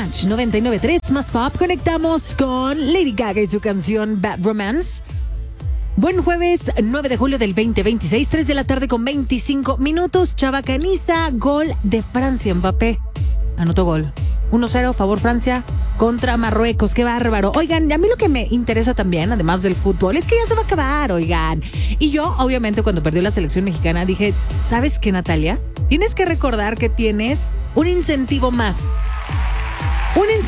Match 99.3 más pop. Conectamos con Lady Gaga y su canción Bad Romance. Buen jueves, 9 de julio del 2026, 3 de la tarde con 25 minutos. Chavacaniza, gol de Francia. Mbappé anotó gol. 1-0, favor Francia contra Marruecos. ¡Qué bárbaro! Oigan, a mí lo que me interesa también, además del fútbol, es que ya se va a acabar, oigan. Y yo, obviamente, cuando perdió la selección mexicana, dije, ¿sabes qué, Natalia? Tienes que recordar que tienes un incentivo más. Un incentivo